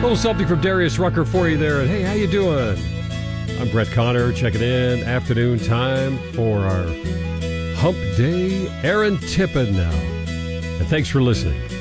little something from Darius Rucker for you there. And hey, how you doing? I'm Brett Connor, checking in. Afternoon time for our Hump Day. Aaron Tippin now. And thanks for listening.